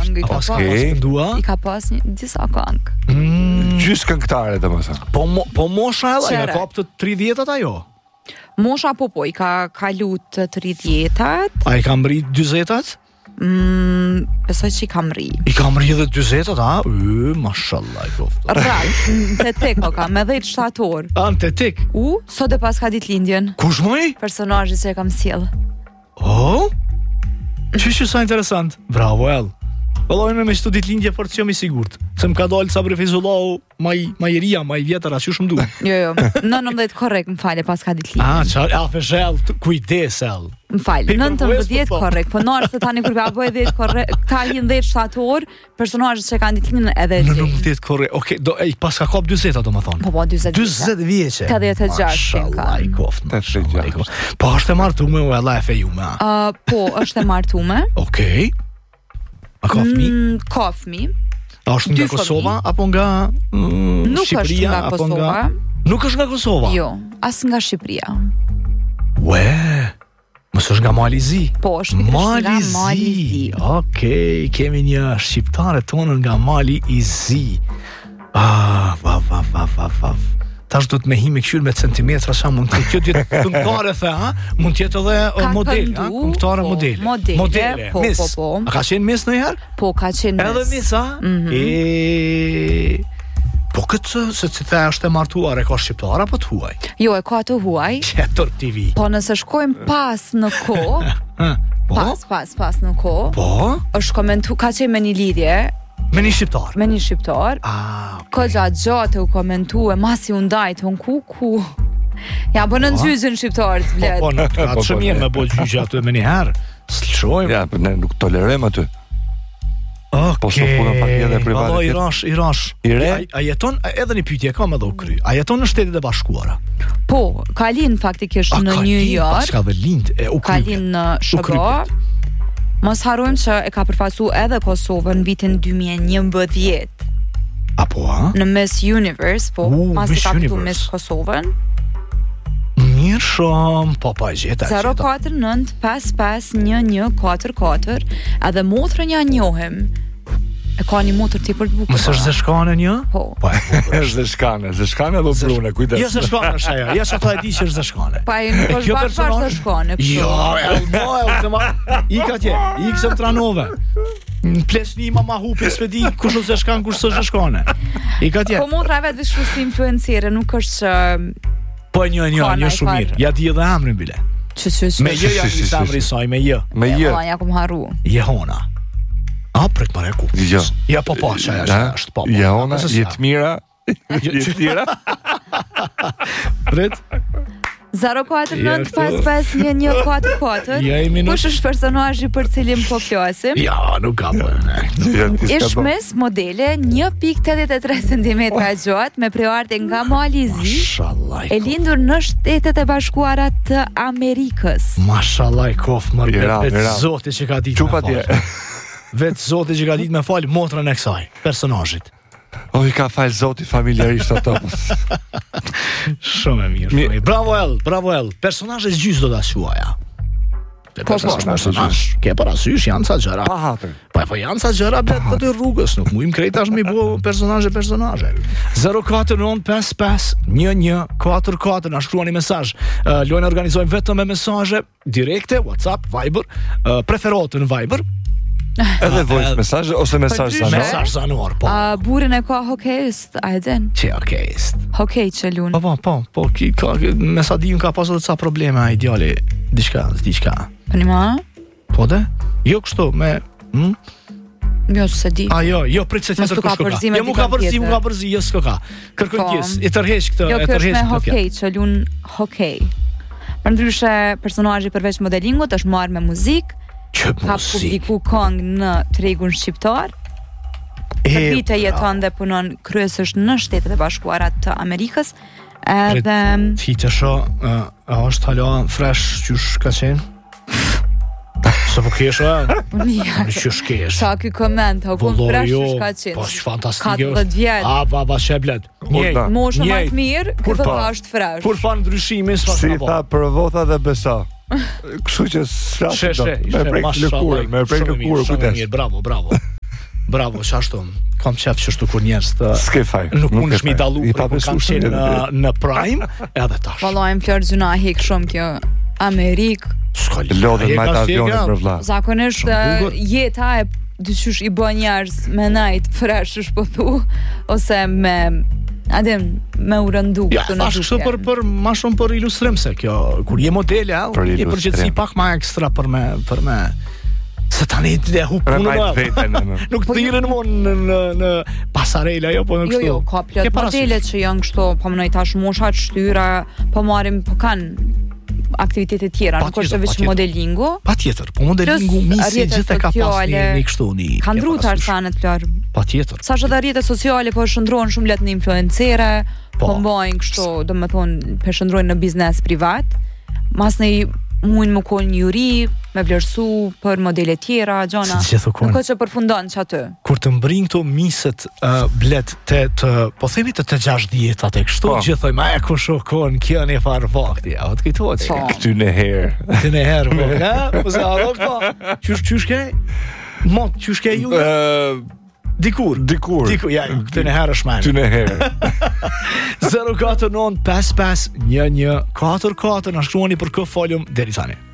këngë, i ka pas disa këngë. Gjys këngëtare domethënë. Po mosha e ka kap të 30-at ajo. Mosha po, i ka kalu të 30-at. A i ka mri 40-at? Besoj që i ka mri. I ka mri edhe 40-at, a? Mashallah, i kofta. Rral, në Tetik o kam, me 10 shtator. A, në Tetik? Sot e pas ka ditëlindjen. Kush moj? Personazhi që e kam sjell. Që sa interesant. Bravo, El. Vëllojnë me shtu ditëlindje për të qëmi sigurt. Se më ka dalë Sabri Fizullahu majeria, maj vjetër, asë që shumë du. Jo, 19 korrekt, më falë, pas ka ditëlindje. Feshel, kujdes, El. Më falë, 19 korrekt, po nërë se tani kur ka bëj 10 korrekt, ta hin 10 shtator, personazhet që kanë ditëlindjen edhe 19 korrekt. Okej, i pas ka kap 40-a, do më thonë. Po 40 vjeqe. 86 ka. I koftë. Po është e martume o Allah e fejume? Po, është e martume. Okej. A ka fëmijë? Ka fëmijë. A është nga Kosova apo nga Shqipëria apo nga Nuk është nga Kosova? Jo, as nga Shqipëria. Mos është nga Malizi? Po, është nga Malizi. Okej, kemi një shqiptare tonë nga Malizi. Tash do të me himi këshyr me centimetra sa mund të kjo të këngëtare the, mund të jetë edhe model, këngëtare model. Modele, mis. A ka qenë mis ndonjëherë? Po, ka qenë mis. Edhe mis, Po këtë se të the është e martuar, e ka shqiptar apo të huaj? Jo, e ka të huaj. Qetor TV. Po nëse shkojmë pas në kohë, pas në kohë, është komentu, ka qenë me një lidhje, me një shqiptar? Me një shqiptar. Ko gjatë u komentu e masi undajt, ku. Ja, po në gjyzën shqiptar të vletë. Po, në atë shumë jenë me bo gjyzë atë me njëherë. Slëshojmë. Ja, ne nuk tolerojmë aty. Valla, i rash. A jeton, edhe një pyetje kam edhe u kry. A jeton në Shtetet e Bashkuara? Po, ka lind faktikisht në New York. Ka dhe lind, ka lind në SHK. Mos harrojmë që e ka përfasu edhe Kosovën në vitin 2011. Apo, në Miss Universe, po, mas i ka këtu Miss Kosovën. Mirë shumë, po e gjeta. 049 55 1144, edhe motrën ja njohim. E ka një motër ti për të bukur. Mësë është Zeshkane një? Po. është Zeshkane dhe Brune, kujdes. Ja Zeshkane është aja, ja që ta e di që është Zeshkane. Pa e nuk është bashkë Zeshkane. Ika tje, ikësëm tranove. Në plesni ma hupi s'pedi kush është Zeshkane, kush është Zeshkane. Ika tje. Po motra vetë vishë si influencere, nuk është që... Po një shumë mirë, ja di edhe amrin bile. Me jë ja një samri saj, me jë. Me jë. Ja kom haru. Jehona. Prek mare ku. Ja po që është po. Jehona, Jetmira. Jetmira. Pret. 049 55 1144. Kush është personazhi për cilin po flasim? Ja, nuk ka më. Ish mes modele 1.83 cm gjatë me preardhje nga Malizi. E lindur në Shtetet e Bashkuara të Amerikës. Mashallah, kof më vetë zoti që ka ditë. Çupa ti. Vetë zoti që ka ditë me fal motrën e kësaj personazhit. I ka falë zoti familjarisht ato. Shumë e mirë. Bravo El. Personazhet gjys do ta shuaja. Ke parasysh janë ca gjëra. Pa hatër. Po janë ca gjëra vetë të rrugës, nuk mujm krejtash me bo personazhe. 049 55 1144 na shkruani mesazh. Lojën organizojmë vetëm me mesazhe direkte, WhatsApp, Viber, preferohet në Viber. Edhe voice mesazh ose mesazh zanor? Mesazh zanor, po. Burin e ka hokejist, a e den? Që hokejist? Hokej që lun. Po, me sa di ka pasur ca probleme a ideali, diçka. Po një ma? Po dhe? Jo kështu, me... Jo, se di. Jo, prit se tjetër kush ka. Jo, mu ka përzi, jo s'ka. Kërkën tjes, i tërheq këtë. Jo, kjo është me hokej, që lun hokej. Për ndryshe, personazhi përveç modelingut është marrë me muzikë, ka publiku këngë në tregun shqiptar. Për vite jeton dhe punon kryesisht në Shtetet e Bashkuara të Amerikës. Edhe ti të shoh, është hala fresh qysh ka qenë? Sa po kesh qysh kesh? Sa ky koment, ku fresh qysh ka qenë? Po fantastike. 40 vjet. Va sheblet. Moshë më të mirë, këtë është fresh. Kur fan ndryshimi s'ka. Si tha provota dhe besa. Kështu që me prek lëkurën, kujdes. Bravo. Bravo, çashtu. Kam qef që shtu kur njerëz të nuk mundesh mi dallu kur kanë qenë në prime, edhe tash. Vallai më Flor Gjuna hek shumë kjo Amerikë. Lodhet me avionin për vlla. Zakonisht jeta e dyqysh i bën njerëz me najt fresh po thu ose me me u rëndu këtu në kështu për ma shumë për ilustrim se kjo kur je modele je përgjithësi pak ma ekstra për me se tani dhe hu punën nuk thirren më në pasarela jo po në kështu jo ka plot modele që janë kështu po mënoj tash moshat shtyra po marrim po kanë aktivitete tjera, nuk është vetëm modelingu. Patjetër, po modelingu misi gjithë ka pasur një kështu një. Ka ndruar arsanet Flor. Patjetër. Sa edhe rrjetet sociale po shndrohen shumë lehtë në influencere, po mbajnë kështu, domethënë, po shndrohen në biznes privat. Mas në mund më koll një juri, me vlerësu për modele tjera, gjona. Nuk ka që përfundon që aty. Kur të mbrin këto miset blet po themi të 60 atë kështu, gjithoj ma e ku shokon kjo një farë vakti, a të kujtohet që? Këty në herë. Këty në herë, po, ne? Po se arro këta, qysh ke? Mot, qysh ke ju? Dikur, ja, këty në herë shmenë. Këty në herë. 049 55 11 44 na shkruani për kë folum deri tani.